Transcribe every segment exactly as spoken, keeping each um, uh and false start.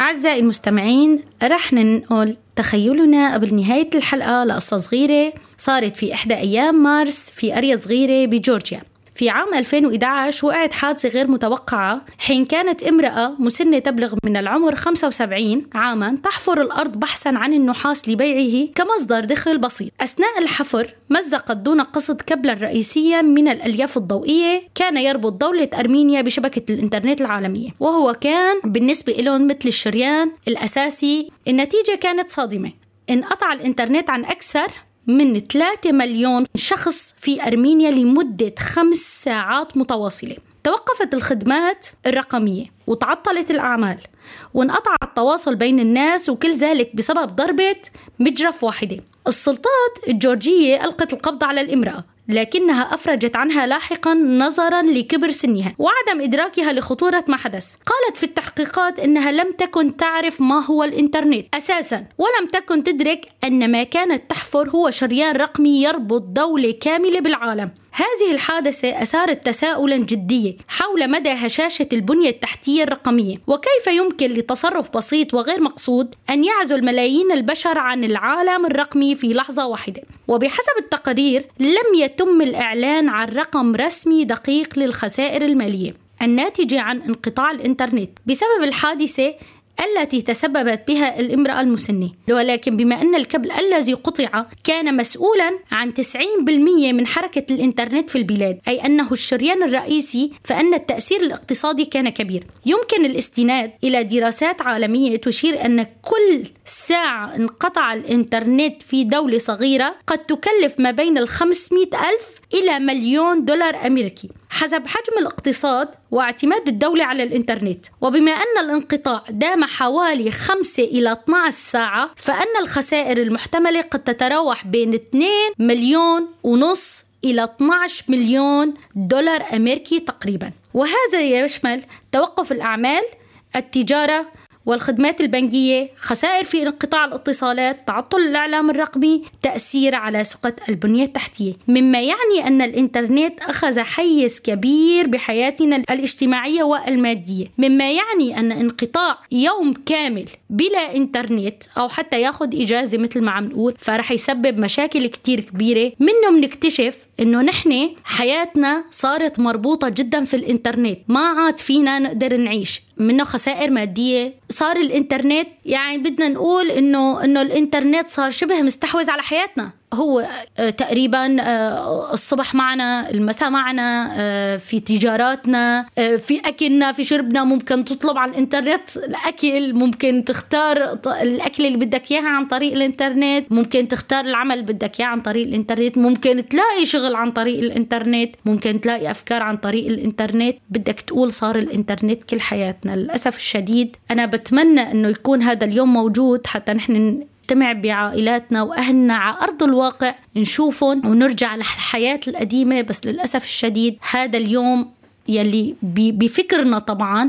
أعزائي المستمعين، رح ننقل تخيلنا قبل نهاية الحلقة لقصة صغيرة صارت في إحدى أيام مارس في قرية صغيرة بجورجيا. في عام ألفين وإحدى عشر وقعت حادثة غير متوقعة حين كانت امرأة مسنة تبلغ من العمر خمسة وسبعين عاما تحفر الأرض بحثا عن النحاس لبيعه كمصدر دخل بسيط. أثناء الحفر مزقت دون قصد كبلا رئيسيا من الألياف الضوئية كان يربط دولة أرمينيا بشبكة الإنترنت العالمية، وهو كان بالنسبة لهم مثل الشريان الأساسي. النتيجة كانت صادمة، انقطع الإنترنت عن أكثر من ثلاثة مليون شخص في أرمينيا لمدة خمس ساعات متواصلة. توقفت الخدمات الرقمية وتعطلت الأعمال وانقطع التواصل بين الناس، وكل ذلك بسبب ضربة مجرف واحدة. السلطات الجورجية ألقت القبض على الامرأة، لكنها أفرجت عنها لاحقا نظرا لكبر سنها وعدم إدراكها لخطورة ما حدث. قالت في التحقيقات أنها لم تكن تعرف ما هو الإنترنت أساسا، ولم تكن تدرك أن ما كانت تحفر هو شريان رقمي يربط دولة كاملة بالعالم. هذه الحادثة أثارت تساؤلا جديا حول مدى هشاشة البنية التحتية الرقمية، وكيف يمكن لتصرف بسيط وغير مقصود أن يعزل ملايين البشر عن العالم الرقمي في لحظة واحدة. وبحسب التقارير لم يتم الإعلان عن رقم رسمي دقيق للخسائر المالية الناتجة عن انقطاع الإنترنت بسبب الحادثة التي تسببت بها الامرأة المسنة، ولكن بما أن الكابل الذي قطع كان مسؤولا عن تسعين بالمئة من حركة الإنترنت في البلاد، أي أنه الشريان الرئيسي، فإن التأثير الاقتصادي كان كبير. يمكن الاستناد إلى دراسات عالمية تشير أن كل ساعة انقطع الإنترنت في دولة صغيرة قد تكلف ما بين الخمسمائة ألف إلى مليون دولار أمريكي حسب حجم الاقتصاد واعتماد الدولة على الإنترنت. وبما أن الانقطاع دام حوالي خمسة إلى اثنتي عشرة ساعة، فإن الخسائر المحتملة قد تتراوح بين اثنين مليون ونص إلى اثني عشر مليون دولار أمريكي تقريبا. وهذا يشمل توقف الأعمال، التجارة والخدمات البنكية، خسائر في انقطاع الاتصالات، تعطل الإعلام الرقمي، تأثير على سقط البنية التحتية، مما يعني أن الإنترنت أخذ حيز كبير بحياتنا الاجتماعية والمادية، مما يعني أن انقطاع يوم كامل بلا إنترنت أو حتى ياخد إجازة مثل ما عم نقول فرح يسبب مشاكل كتير كبيرة. منهم نكتشف إنه نحن حياتنا صارت مربوطة جدا في الإنترنت، ما عاد فينا نقدر نعيش، منه خسائر مادية. صار الإنترنت يعني بدنا نقول إنه إنه الإنترنت صار شبه مستحوذ على حياتنا. هو تقريبا الصبح معنا، المساء معنا، في تجاراتنا، في أكلنا، في شربنا. ممكن تطلب على الإنترنت الأكل، ممكن تختار الأكل اللي بدك إياه عن طريق الإنترنت، ممكن تختار العمل اللي بدك إياه عن طريق الإنترنت، ممكن تلاقي شغل عن طريق الإنترنت، ممكن تلاقي أفكار عن طريق الإنترنت. بدك تقول صار الإنترنت كل حياتنا. للأسف الشديد أنا بتمنى أنه يكون هذا اليوم موجود حتى نحن نجتمع بعائلاتنا وأهلنا على أرض الواقع، نشوفهم ونرجع للحياة القديمة. بس للأسف الشديد هذا اليوم يلي بفكرنا طبعا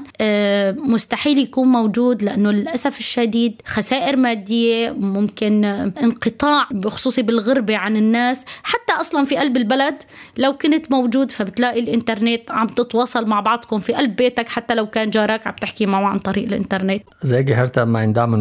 مستحيل يكون موجود، لأنه للأسف الشديد خسائر مادية، ممكن انقطاع بخصوصي بالغربة عن الناس. حتى أصلا في قلب البلد لو كنت موجود فبتلاقي الإنترنت عم تتواصل مع بعضكم في قلب بيتك، حتى لو كان جارك عم تحكي معه عن طريق الإنترنت. زي جهرتا ما عندما